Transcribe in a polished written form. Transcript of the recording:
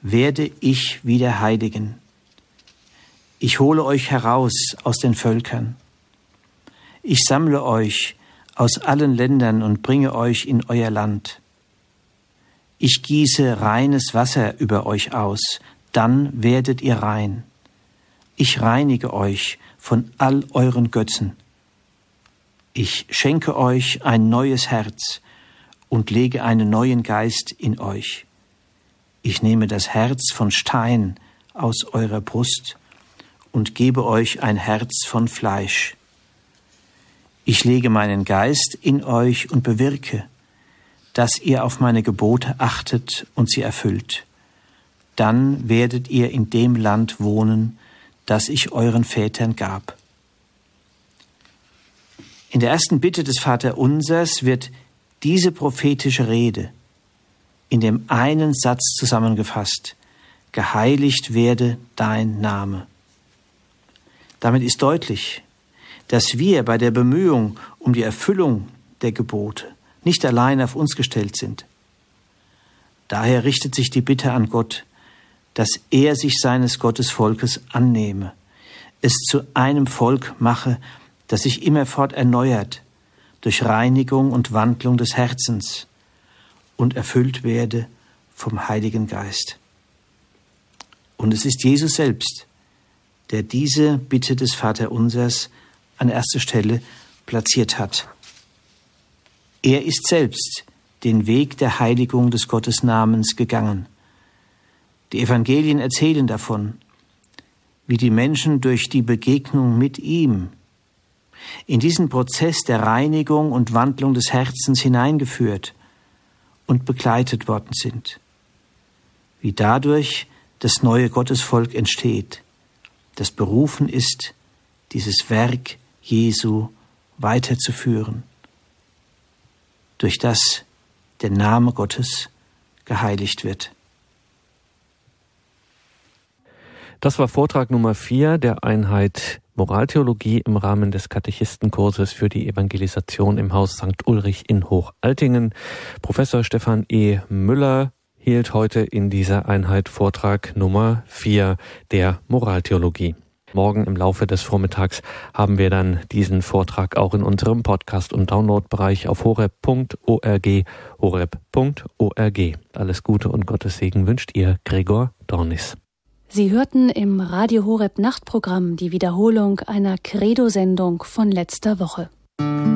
werde ich wieder heiligen. Ich hole euch heraus aus den Völkern. Ich sammle euch aus allen Ländern und bringe euch in euer Land. Ich gieße reines Wasser über euch aus, dann werdet ihr rein. Ich reinige euch von all euren Götzen. Ich schenke euch ein neues Herz und lege einen neuen Geist in euch. Ich nehme das Herz von Stein aus eurer Brust und gebe euch ein Herz von Fleisch. Ich lege meinen Geist in euch und bewirke, dass ihr auf meine Gebote achtet und sie erfüllt. Dann werdet ihr in dem Land wohnen, das ich euren Vätern gab. In der ersten Bitte des Vaterunsers wird diese prophetische Rede in dem einen Satz zusammengefasst: Geheiligt werde dein Name. Damit ist deutlich, dass wir bei der Bemühung um die Erfüllung der Gebote nicht allein auf uns gestellt sind. Daher richtet sich die Bitte an Gott, dass er sich seines Gottesvolkes annehme, es zu einem Volk mache, das sich immerfort erneuert durch Reinigung und Wandlung des Herzens und erfüllt werde vom Heiligen Geist. Und es ist Jesus selbst, der diese Bitte des Vaterunsers an erster Stelle platziert hat. Er ist selbst den Weg der Heiligung des Gottesnamens gegangen. Die Evangelien erzählen davon, wie die Menschen durch die Begegnung mit ihm in diesen Prozess der Reinigung und Wandlung des Herzens hineingeführt und begleitet worden sind. Wie dadurch das neue Gottesvolk entsteht, das berufen ist, dieses Werk Jesu weiterzuführen, durch das der Name Gottes geheiligt wird. Das war Vortrag Nummer 4 der Einheit Moraltheologie im Rahmen des Katechistenkurses für die Evangelisation im Haus St. Ulrich in Hochaltingen. Professor Stefan E. Müller hielt heute in dieser Einheit Vortrag Nummer 4 der Moraltheologie. Morgen im Laufe des Vormittags haben wir dann diesen Vortrag auch in unserem Podcast- und Downloadbereich auf horeb.org, horeb.org. Alles Gute und Gottes Segen wünscht ihr, Gregor Dornis. Sie hörten im Radio Horeb Nachtprogramm die Wiederholung einer Credo-Sendung von letzter Woche.